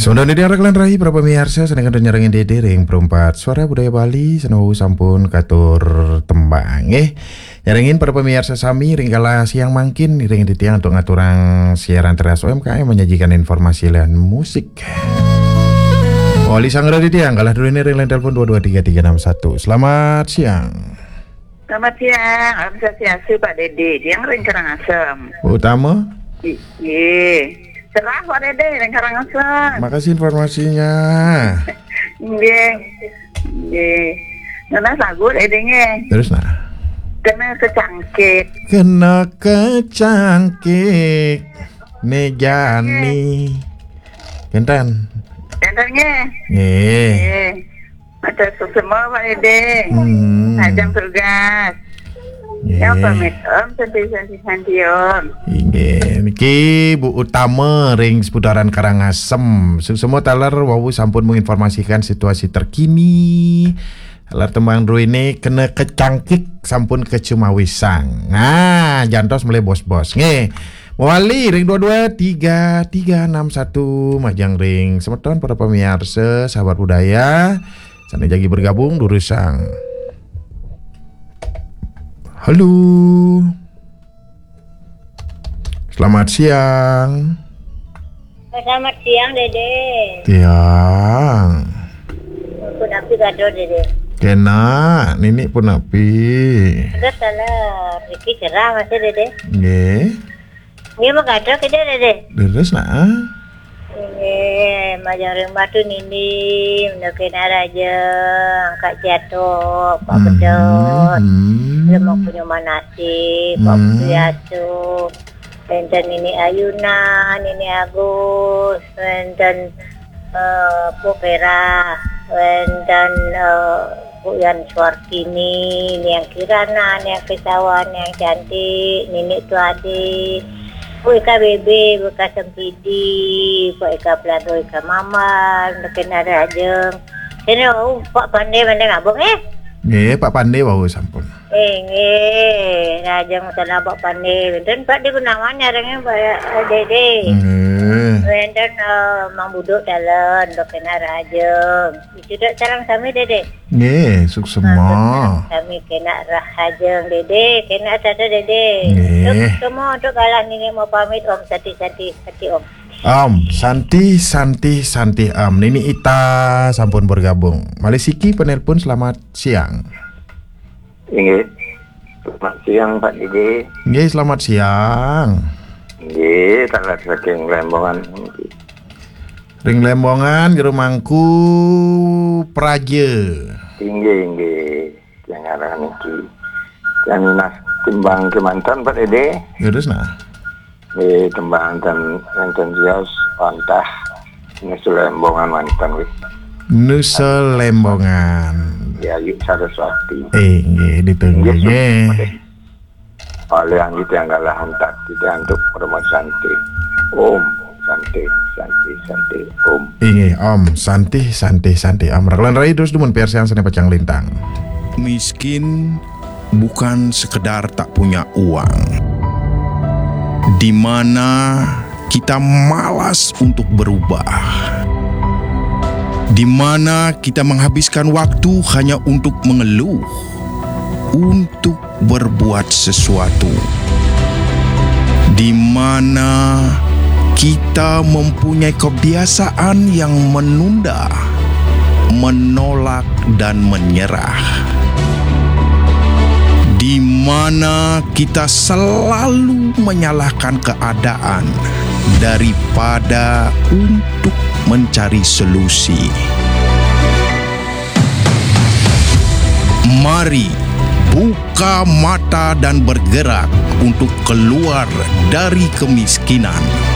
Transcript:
Sudah di Reklan Rai para pemirsa sedangkan nyarengin dede ring perempat suara budaya Bali senowu sampun katur tembang nyarengin para pemirsa sami ring kala siang mangkin ring ditiang untuk ngaturang siaran teras UMKM menyajikan informasi dan musik. Wali sangra ditiang kalah dulu ini ring line telepon 223361. Selamat siang. Selamat siang, Asosiasi Pak Dede, yang ring Karangasem. Utama? Iya. Cerah Pak Dede, ring Karangasem. Makasih informasinya. Iya. Nana lagu Dedenya. Terus nah. Kena kecangkit. Kena kecangkit. Nejani. Kentan. Tentunya. Nih. Macam semua Pak Dede. Ajang tugas. Yang pamit Om, santi Om. Niki Bu Utama ring seputaran Karangasem. Semua talar wawu sampun menginformasikan situasi terkini. Talar tembang dru ini kena kecangkik sampun kecumawisang. Nah, jantos mulai bos-bos. Nge. Wali ring 223361 Majang ring semeton para pemirsa sahabat budaya. Sana jagi bergabung durusang. Halo. Selamat siang. Selamat siang, Dede. Tiang. Pun api gado, Dede. Kena, nini pun api. Sudah salah, Riki cerah masih, Dede. Nggih. Nggih mau gado ke Dede. Deres nah. Nggih, majang ring batu nini, mendokin raja, Kak Jatuh, Pak Bedot. Mau punya manasi, Pak Biasu. Dan ini Ayuna, ini Agus, dan Pukera, dan Bu Yan Suartini, ini yang Kirana, ini yang Kesawan, yang cantik, ini itu adik, Bu Ika Bebe, Bu Ika Sempidi, Bu Ika Pelado, Ika Mama, mungkin ada aja. Ini Pak Pandai ngabung Nggih, Pak Pandai wau sampun. Nggih, rajang tanah Pak Pandai. Dan Pak di Gunawan nyarengnya Pak Dede. Dan Mang Buduk dalam dokena rajang. Sudah sarang kami Dede. Nggih, suksema. Kami kena rahajang Dede, kena tata Dede. Nggih. Semua untuk kalah ini mau pamit Om Santi Om. Santi Om. Nini Ita sampun bergabung. Malisiki penelpon selamat siang. Nggih. Selamat siang Pak Dede. Nggih, selamat siang. Nggih, talar saking Lembongan. Ring Lembongan jero mangku Praja. Nggih. Yang aran iki. Jaminas timbang kemantan Pak Dede. Terus nah. Tembang dan enten sios ontah Nusa Lembongan mantan wis. Nusa Lembongan. Ya yuk Saraswati. Nggih ditunggunya. Oleh yang itu yang galah hentak kita untuk promosi santai. Om santai Om. Nggih Om santai Om. Reklan rai terus dumun persian sene pacang lintang. Miskin bukan sekedar tak punya uang. Di mana kita malas untuk berubah, di mana kita menghabiskan waktu hanya untuk mengeluh, untuk berbuat sesuatu, di mana kita mempunyai kebiasaan yang menunda, menolak dan menyerah. Di mana kita selalu menyalahkan keadaan daripada untuk mencari solusi. Mari buka mata dan bergerak untuk keluar dari kemiskinan.